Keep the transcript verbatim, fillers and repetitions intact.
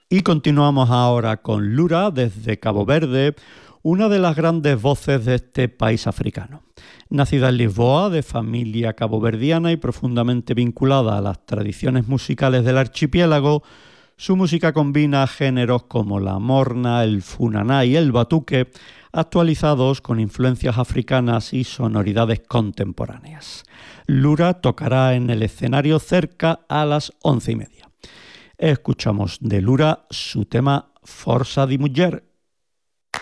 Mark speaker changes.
Speaker 1: Y continuamos ahora con Lura desde Cabo Verde, una de las grandes voces de este país africano. Nacida en Lisboa, de familia caboverdiana y profundamente vinculada a las tradiciones musicales del archipiélago, su música combina géneros como la morna, el funaná y el batuque, actualizados con influencias africanas y sonoridades contemporáneas. Lura tocará en el escenario cerca a las once y media. Escuchamos de Lura su tema Forza di Mujer.